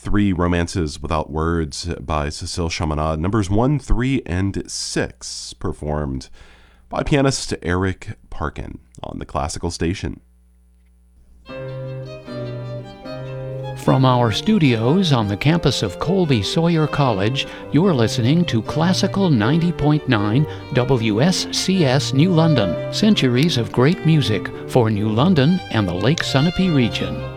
Three Romances Without Words by Cécile Chaminade, numbers 1, 3, and 6, performed by pianist Eric Parkin on the Classical Station. From our studios on the campus of Colby Sawyer College, you're listening to Classical 90.9 WSCS New London, centuries of great music for New London and the Lake Sunapee region.